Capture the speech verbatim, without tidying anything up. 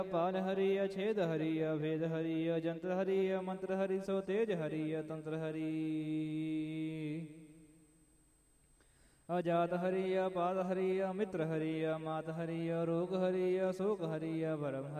पाल हरि छेद हरि भेद हरि जंत्र हरि मंत्र हरि सो तेज हरि तंत्र हरि अजात हरि पाद हरि मित्र हरि मात हरि रोग हरि शोक हरि भरम